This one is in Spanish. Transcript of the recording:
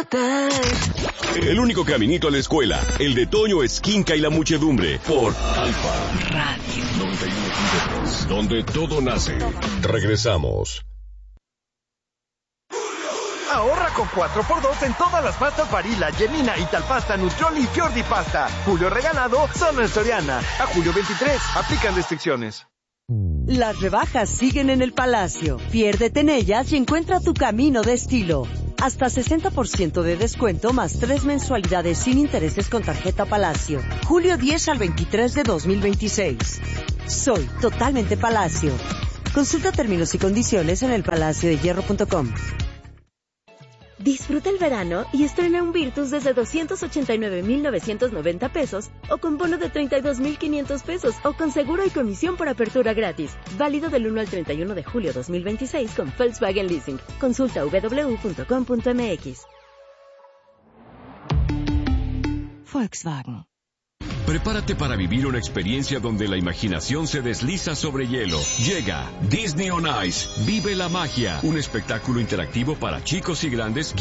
Time. El único caminito a la escuela, el de Toño Esquinca y la muchedumbre, por Alfa Radio 91.3, donde todo nace. Regresamos. Ahorra con 4x2 en todas las pastas Barilla, Gemina, Italpasta, Nutrioli y Fiordi Pasta. Julio regalado, solo en Soriana. A julio 23, aplican restricciones. Las rebajas siguen en el Palacio. Piérdete en ellas y encuentra tu camino de estilo. Hasta 60% de descuento más 3 mensualidades sin intereses con tarjeta Palacio. Julio 10 al 23 de 2026. Soy totalmente Palacio. Consulta términos y condiciones en elpalaciodehierro.com. Disfruta el verano y estrena un Virtus desde 289,990 pesos o con bono de 32,500 pesos o con seguro y comisión por apertura gratis. Válido del 1 al 31 de julio 2026 con Volkswagen Leasing. Consulta www.com.mx. Volkswagen. Prepárate para vivir una experiencia donde la imaginación se desliza sobre hielo. Llega Disney on Ice. Vive la magia. Un espectáculo interactivo para chicos y grandes